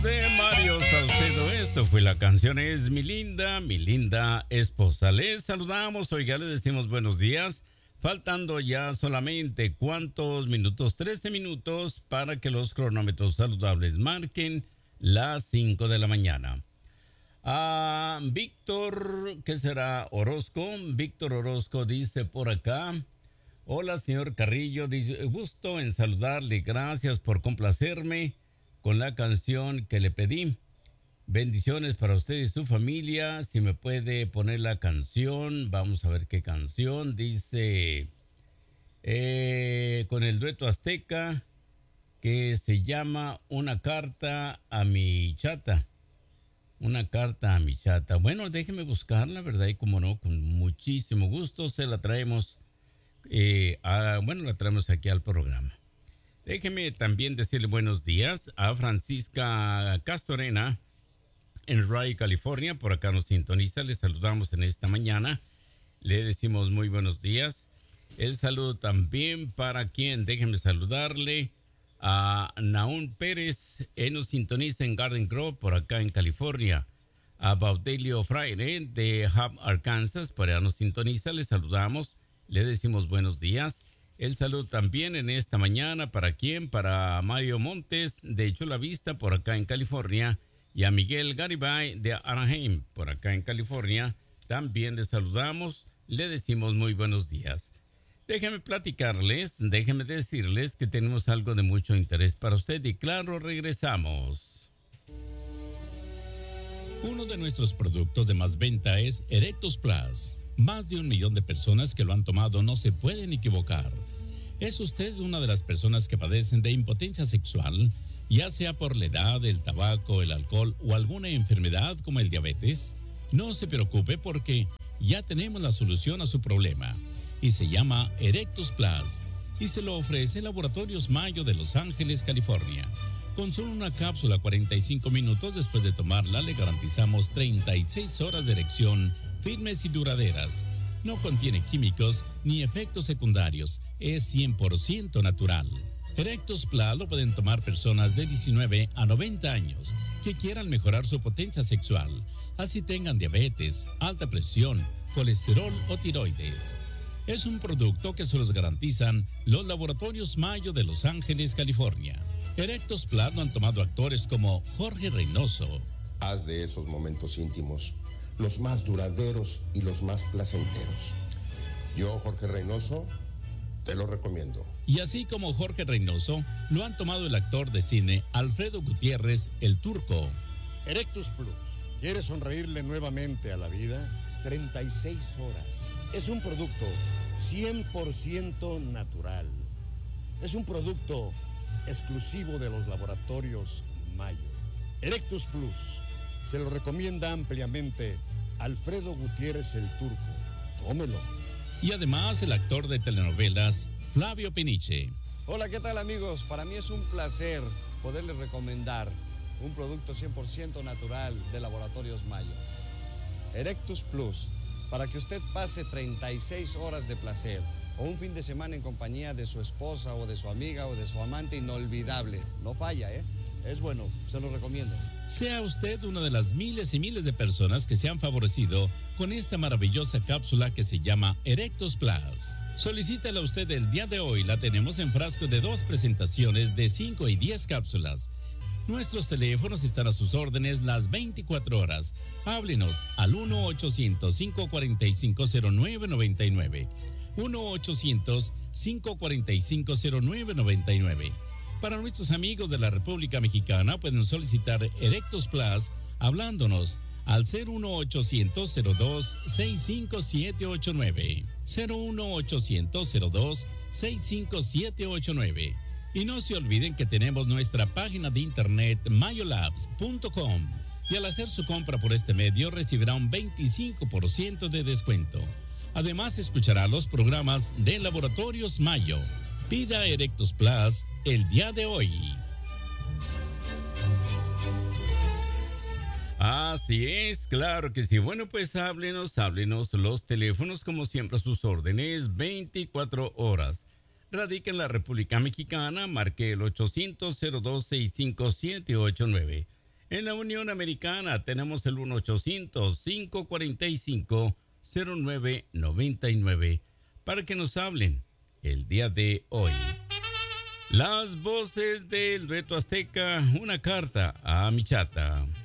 De Mario Saucedo, esto fue la canción Es mi linda esposa. Les saludamos, oiga, les decimos buenos días. Faltando ya solamente ¿cuántos minutos? 13 minutos para que los cronómetros saludables marquen las 5 de la mañana. A Víctor, ¿qué será? Orozco. Víctor Orozco dice por acá. Hola, señor Carrillo, dice, gusto en saludarle, gracias por complacerme con la canción que le pedí. Bendiciones para usted y su familia. Si me puede poner la canción, vamos a ver qué canción. Dice, con el dueto azteca, que se llama Una carta a mi chata. Una carta a mi chata. Bueno, déjeme buscarla, ¿verdad? Y como no, con muchísimo gusto se la traemos. La traemos aquí al programa. Déjeme también decirle buenos días a Francisca Castorena en Raleigh, California. Por acá nos sintoniza. Le saludamos en esta mañana. Le decimos muy buenos días. El saludo también para quien, déjenme saludarle a Naún Pérez. Él nos sintoniza en Garden Grove, por acá en California. A Baudelio Fraile de Hub, Arkansas, por allá nos sintoniza. Le saludamos. Le decimos buenos días. El saludo también en esta mañana, ¿para quién? Para Mario Montes de Chula Vista, por acá en California, y a Miguel Garibay de Anaheim, por acá en California. También le saludamos, le decimos muy buenos días. Déjenme platicarles, déjenme decirles que tenemos algo de mucho interés para usted y claro, regresamos. Uno de nuestros productos de más venta es Erectus Plus. Más de 1 millón de personas que lo han tomado no se pueden equivocar. ¿Es usted una de las personas que padecen de impotencia sexual, ya sea por la edad, el tabaco, el alcohol o alguna enfermedad como el diabetes? No se preocupe porque ya tenemos la solución a su problema y se llama Erectus Plus y se lo ofrece Laboratorios Mayo de Los Ángeles, California. Con solo una cápsula 45 minutos después de tomarla le garantizamos 36 horas de erección firmes y duraderas. No contiene químicos ni efectos secundarios. Es 100% natural. Erectus Plus lo pueden tomar personas de 19 a 90 años que quieran mejorar su potencia sexual, así tengan diabetes, alta presión, colesterol o tiroides. Es un producto que se los garantizan los Laboratorios Mayo de Los Ángeles, California. Erectus Plus lo han tomado actores como Jorge Reynoso. Haz de esos momentos íntimos los más duraderos y los más placenteros. Yo, Jorge Reynoso, te lo recomiendo. Y así como Jorge Reynoso, lo han tomado el actor de cine Alfredo Gutiérrez, el Turco. Erectus Plus. ¿Quieres sonreírle nuevamente a la vida? 36 horas. Es un producto 100% natural. Es un producto exclusivo de los Laboratorios Mayo. Erectus Plus. Se lo recomienda ampliamente Alfredo Gutiérrez el Turco. Tómelo. Y además el actor de telenovelas Flavio Peniche. Hola, ¿qué tal amigos? Para mí es un placer poderles recomendar un producto 100% natural de Laboratorios Mayo. Erectus Plus, para que usted pase 36 horas de placer o un fin de semana en compañía de su esposa o de su amiga o de su amante inolvidable. No falla, ¿eh? Es bueno, se lo recomiendo. Sea usted una de las miles y miles de personas que se han favorecido con esta maravillosa cápsula que se llama Erectus Plus. Solicítela usted el día de hoy. La tenemos en frasco de 2 presentaciones de 5 y 10 cápsulas. Nuestros teléfonos están a sus órdenes las 24 horas. Háblenos al 1-800-545-0999. 1-800-545-0999. Para nuestros amigos de la República Mexicana pueden solicitar Erectus Plus hablándonos al 01800-02-65789. 01800-02-65789. Y no se olviden que tenemos nuestra página de internet mayolabs.com y al hacer su compra por este medio recibirá un 25% de descuento. Además escuchará los programas de Laboratorios Mayo. Pida Erectus Plus el día de hoy. Así es, claro que sí. Bueno, pues háblenos los teléfonos como siempre a sus órdenes, 24 horas. Radica en la República Mexicana, marque el 800-02-65789. En la Unión Americana tenemos el 1-800-545-0999 para que nos hablen el día de hoy. Las voces del dueto azteca, una carta a mi chata.